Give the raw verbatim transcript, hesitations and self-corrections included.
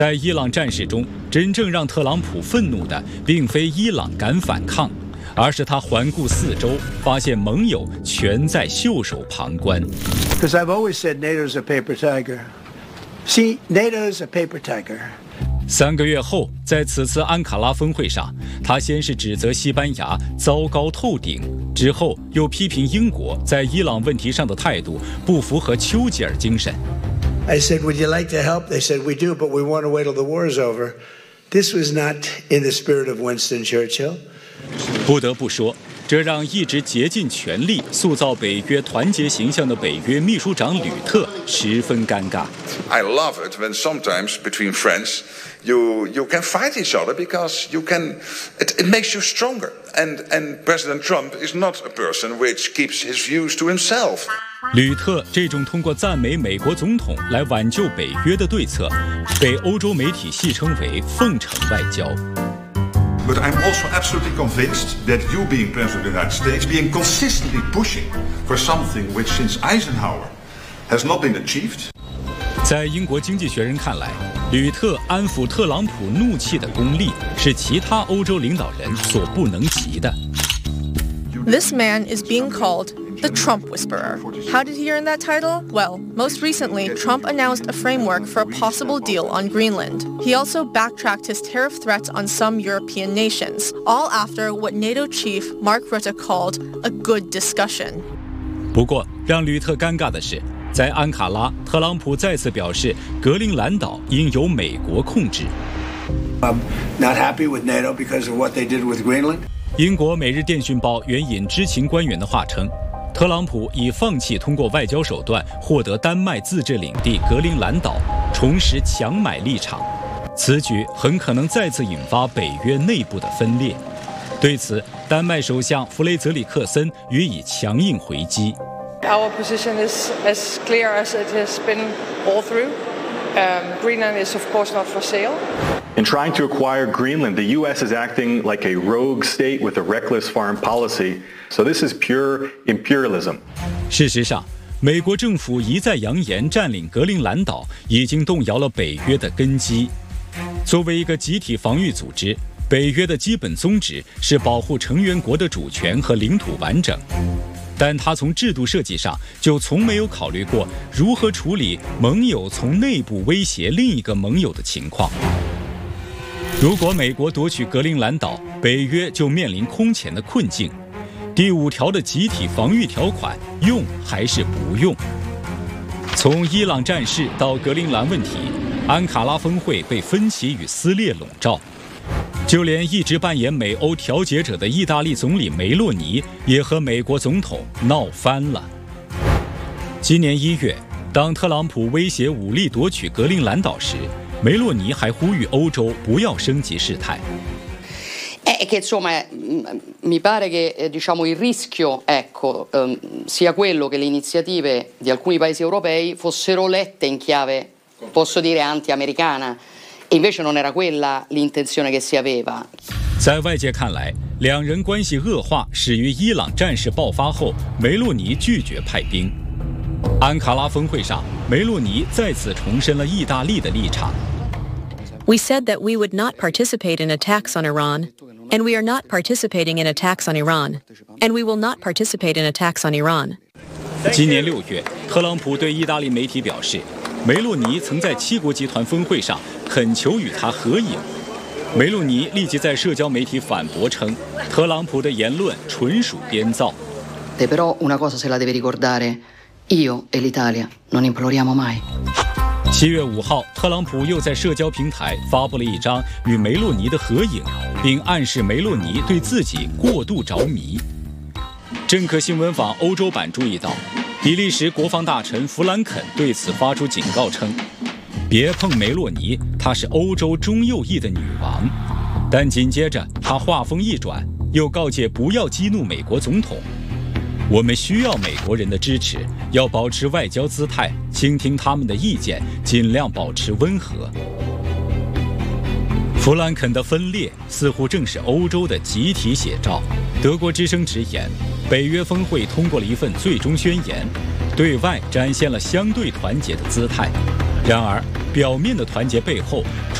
在伊朗战事中，真正让特朗普愤怒的，并非伊朗敢反抗，而是他环顾四周，发现盟友全在袖手旁观。 Because I've always said NATO's a paper tiger. See, NATO's a paper tiger. 三个月后，在此次安卡拉峰会上，他先是指责西班牙糟糕透顶，之后又批评英国在伊朗问题上的态度不符合丘吉尔精神。 I said, would you like to help? They said, we do, but we want to wait till the war is over. This was not in the spirit of Winston Churchill. 不得不说，这让一直竭尽全力塑造北约团结形象的北约秘书长吕特十分尴尬。 I love it when sometimes between friends you you can fight each other because you can it, it makes you stronger. And and President Trump is not a person which keeps his views to himself. 吕特这种通过赞美美国总统来挽救北约的对策，被欧洲媒体戏称为奉承外交。 But I'm also absolutely convinced that you, being President of the United States, being consistently pushing for something which since Eisenhower has not been achieved. 在英国经济学人看来，吕特安抚特朗普怒气的功力是其他欧洲领导人所不能及的。 This man is being called the Trump Whisperer. How did he earn that title? Well, most recently, Trump announced a framework for a possible deal on Greenland. He also backtracked his tariff threats on some European nations, all after what NATO chief Mark Rutte called a good discussion. 不过，让吕特尴尬的是，在安卡拉，特朗普再次表示，格陵兰岛应由美国控制。 I'm not happy with NATO because of what they did with Greenland. 英国《每日电讯报》援引知情官员的话称，特朗普已放弃通过外交手段获得丹麦自治领地格陵兰岛，重拾强买立场。此举很可能再次引发北约内部的分裂。对此，丹麦首相弗雷泽里克森予以强硬回击。 Our position is as clear as it has been all through. Um, Greenland is, of course, not for sale. In trying to acquire Greenland, the U S is acting like a rogue state with a reckless foreign policy. So this is pure imperialism. 事实上，美国政府一再扬言占领格陵兰岛，已经动摇了北约的根基。作为一个集体防御组织，北约的基本宗旨是保护成员国的主权和领土完整。但他从制度设计上就从没有考虑过如何处理盟友从内部威胁另一个盟友的情况。如果美国夺取格陵兰岛，北约就面临空前的困境。第五条的集体防御条款用还是不用？从伊朗战事到格陵兰问题，安卡拉峰会被分歧与撕裂笼罩。就连一直扮演美欧调解者的意大利总理梅洛尼也和美国总统闹翻了。今年一月，当特朗普威胁武力夺取格陵兰岛时，梅洛尼还呼吁欧洲不要升级事态。 È che insomma mi pare che diciamo il rischio ecco ehm, sia quello che le iniziative di alcuni paesi europei fossero lette in chiave, posso dire, anti-americana. E invece non era quella l'intenzione che si aveva. 在外界看来，两人关系恶化始于伊朗战事爆发后，梅洛尼拒绝派兵。安卡拉峰会上，梅洛尼再次重申了意大利的立场。 We said that we would not participate in attacks on Iran, and we are not participating in attacks on Iran, and we will not participate in attacks on Iran. 今年六月，特朗普对意大利媒体表示，梅洛尼曾在七国集团峰会上恳求与他合影。梅洛尼立即在社交媒体反驳称，特朗普的言论纯属编造。 Però una cosa se la deve ricordare, io e l'Italia non imploriamo mai. 七月五号，特朗普又在社交平台发布了一张与梅洛尼的合影，并暗示梅洛尼对自己过度着迷。政客新闻网欧洲版注意到，比利时国防大臣弗兰肯对此发出警告称，别碰梅洛尼，她是欧洲中右翼的女王。但紧接着他话锋一转，又告诫不要激怒美国总统。我们需要美国人的支持，要保持外交姿态，倾听他们的意见，尽量保持温和。弗兰肯的分裂似乎正是欧洲的集体写照。德国之声直言，北约峰会通过了一份最终宣言，对外展现了相对团结的姿态。然而， 表面的团结背后